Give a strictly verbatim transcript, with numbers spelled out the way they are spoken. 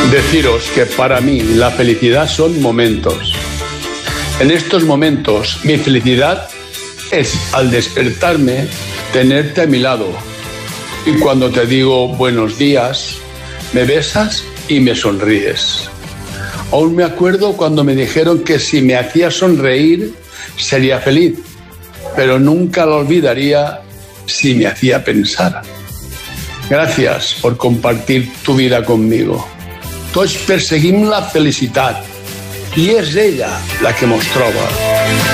Deciros que para mí la felicidad son momentos. En estos momentos mi felicidad es al despertarme tenerte a mi lado. Y cuando te digo buenos días, me besas y me sonríes. Aún me acuerdo cuando me dijeron que si me hacía sonreír sería feliz, pero nunca lo olvidaría si me hacía pensar. Gràcies per compartir tu vida conmigo. Tots perseguim la felicitat i és ella la que mos troba.